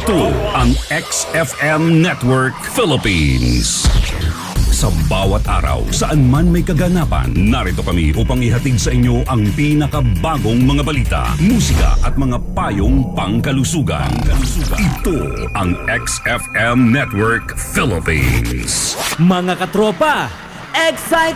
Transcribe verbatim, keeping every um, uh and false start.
Ito ang X F M Network Philippines. Sa bawat araw, saan man may kaganapan, narito kami upang ihatid sa inyo ang pinakabagong mga balita, musika at mga payong pangkalusugan. Ito ang X F M Network Philippines. Mga katropa, Excite